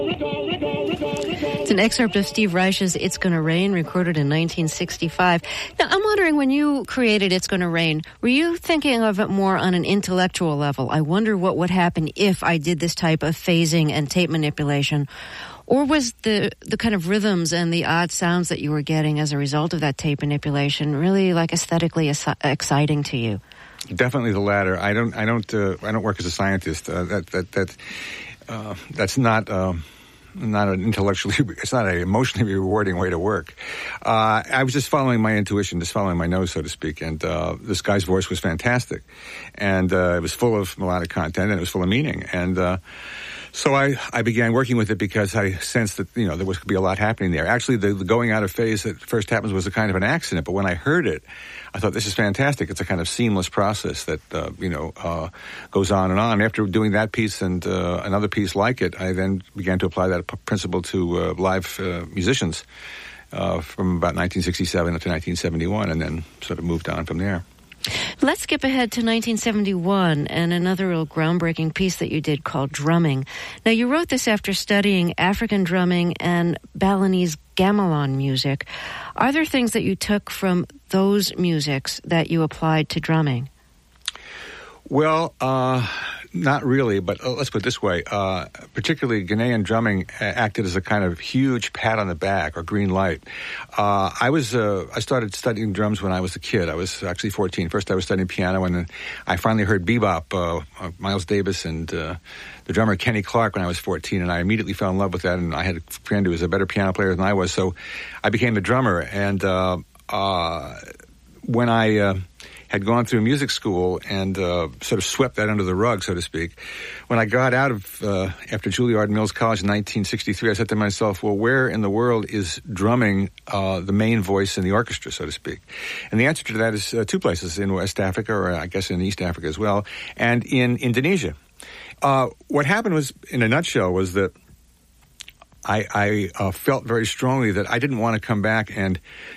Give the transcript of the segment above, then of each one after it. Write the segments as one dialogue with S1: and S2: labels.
S1: It's an excerpt of Steve Reich's It's Gonna Rain, recorded in 1965. Now, I'm wondering, when you created It's Gonna Rain, were you thinking of it more on an intellectual level? I wonder what would happen if I did this type of phasing and tape manipulation. Or was the kind of rhythms and the odd sounds that you were getting as a result of that tape manipulation really like aesthetically exciting to you?
S2: Definitely the latter. I don't work as a scientist. That's not an intellectually, it's not an emotionally rewarding way to work. I was just following my intuition, just following my nose, so to speak. And this guy's voice was fantastic, and it was full of melodic content, and it was full of meaning. And so I began working with it because I sensed that, there could be a lot happening there. Actually, the going out of phase that first happens was a kind of an accident, but when I heard it, I thought, this is fantastic. It's a kind of seamless process that, goes on and on. After doing that piece and another piece like it, I then began to apply that principle to live musicians from about 1967 up to 1971, and then sort of moved on from there.
S1: Let's skip ahead to 1971 and another real groundbreaking piece that you did called Drumming. Now, you wrote this after studying African drumming and Balinese gamelan music. Are there things that you took from those musics that you applied to drumming?
S2: Well, not really, but let's put it this way. Particularly Ghanaian drumming acted as a kind of huge pat on the back or green light. I started studying drums when I was a kid. I was actually 14. First I was studying piano, and then I finally heard bebop, Miles Davis and the drummer Kenny Clark when I was 14, and I immediately fell in love with that, and I had a friend who was a better piano player than I was, so I became a drummer. And when I had gone through music school and sort of swept that under the rug, so to speak. When I got out of, after Juilliard Mills College in 1963, I said to myself, well, where in the world is drumming the main voice in the orchestra, so to speak? And the answer to that is two places, in West Africa, or I guess in East Africa as well, and in Indonesia. What happened was, in a nutshell, was that I felt very strongly that I didn't want to come back and,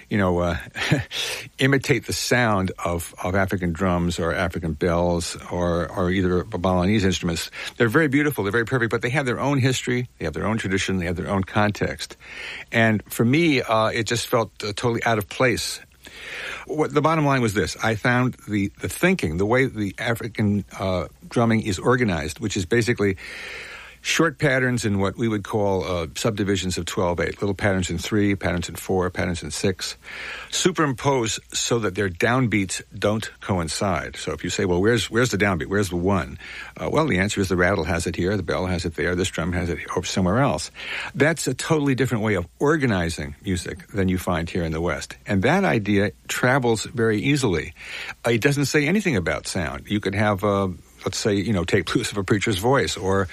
S2: imitate the sound of African drums or African bells or either Balinese instruments. They're very beautiful, they're very perfect, but they have their own history, they have their own tradition, they have their own context. And for me, it just felt totally out of place. The bottom line was this. I found the thinking, the way the African drumming is organized, which is basically short patterns in what we would call subdivisions of 12/8, little patterns in 3, patterns in 4, patterns in 6, superimposed so that their downbeats don't coincide. So if you say, well, where's the downbeat? Where's the 1? Well, the answer is the rattle has it here, the bell has it there, this drum has it over somewhere else. That's a totally different way of organizing music than you find here in the West. And that idea travels very easily. It doesn't say anything about sound. You could have let's say, take blues of a preacher's voice, or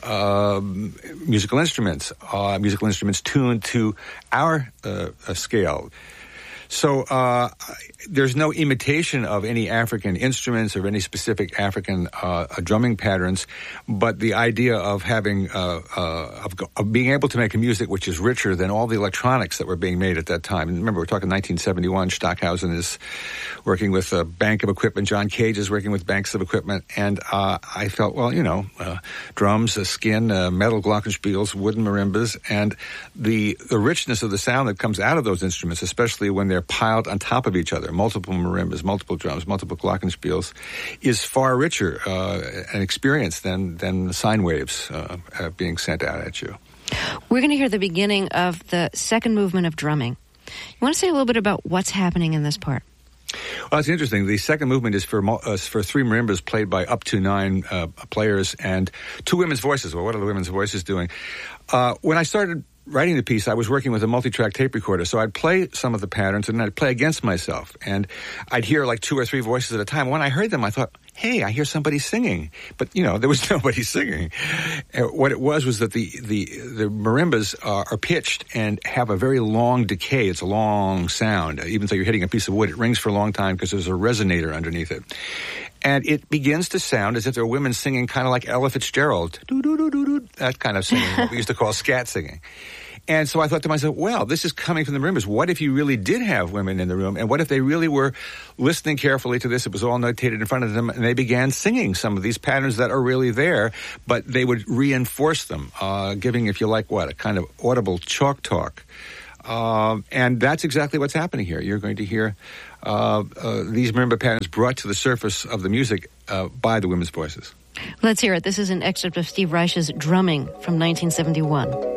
S2: musical instruments tuned to our scale. So there's no imitation of any African instruments or any specific African drumming patterns, but the idea of having of being able to make a music which is richer than all the electronics that were being made at that time. And remember, we're talking 1971. Stockhausen is working with a bank of equipment. John Cage is working with banks of equipment. And I felt, well, drums, skin, metal glockenspiels, wooden marimbas, and the richness of the sound that comes out of those instruments, especially when they're piled on top of each other, multiple marimbas, multiple drums, multiple glockenspiels, is far richer an experience than the sine waves being sent out at you.
S1: We're going to hear the beginning of the second movement of drumming. You want to say a little bit about what's happening in this part?
S2: Well, it's interesting. The second movement is for 3 marimbas played by up to 9 players and 2 women's voices. Well, what are the women's voices doing? When I started writing the piece, I was working with a multi-track tape recorder, so I'd play some of the patterns and I'd play against myself, and I'd hear like 2 or 3 voices at a time. When I heard them, I thought, hey, I hear somebody singing, but there was nobody singing. What it was that the marimbas are pitched and have a very long decay. It's a long sound. Even though you're hitting a piece of wood, it rings for a long time because there's a resonator underneath it. And it begins to sound as if there are women singing kind of like Ella Fitzgerald, that kind of singing, what we used to call scat singing. And so I thought to myself, well, this is coming from the marimbas. What if you really did have women in the room? And what if they really were listening carefully to this? It was all notated in front of them, and they began singing some of these patterns that are really there, but they would reinforce them, giving, if you like, a kind of audible chalk talk. And that's exactly what's happening here. You're going to hear these marimba patterns brought to the surface of the music by the women's voices.
S1: Let's hear it. This is an excerpt of Steve Reich's drumming from 1971.